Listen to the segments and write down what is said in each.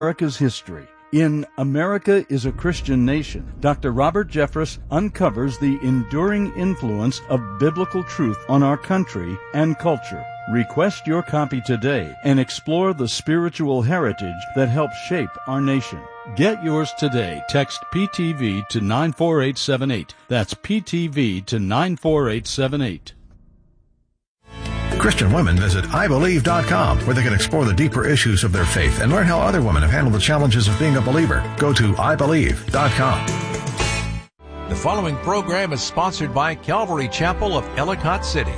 America's history. In America is a Christian Nation, Dr. Robert Jeffress uncovers the enduring influence of biblical truth on our country and culture. Request your copy today and explore the spiritual heritage that helped shape our nation. Get yours today. Text PTV to 94878. That's PTV to 94878. Christian women visit IBelieve.com, where they can explore the deeper issues of their faith and learn how other women have handled the challenges of being a believer. Go to IBelieve.com. The following program is sponsored by Calvary Chapel of Ellicott City.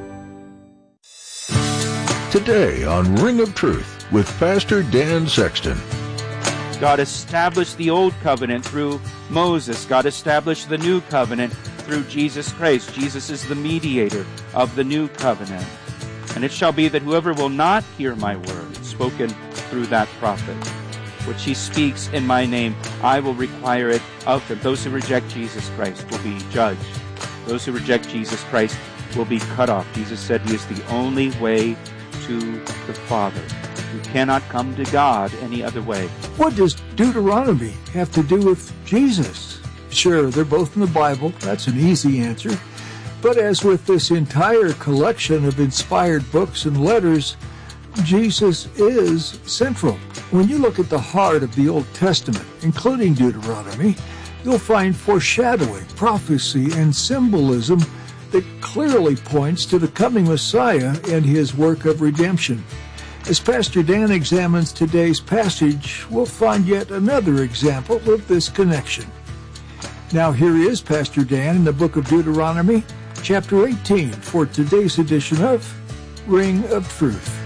Today on Ring of Truth with Pastor Dan Sexton. God established the old covenant through Moses. God established the new covenant through Jesus Christ. Jesus is the mediator of the new covenant. And it shall be that whoever will not hear my word, spoken through that prophet, which he speaks in my name, I will require it of them. Those who reject Jesus Christ will be judged. Those who reject Jesus Christ will be cut off. Jesus said he is the only way to the Father. You cannot come to God any other way. What does Deuteronomy have to do with Jesus? Sure, they're both in the Bible. That's an easy answer. But as with this entire collection of inspired books and letters, Jesus is central. When you look at the heart of the Old Testament, including Deuteronomy, you'll find foreshadowing, prophecy, and symbolism that clearly points to the coming Messiah and his work of redemption. As Pastor Dan examines today's passage, we'll find yet another example of this connection. Now here is Pastor Dan in the book of Deuteronomy, chapter 18, for today's edition of Ring of Truth.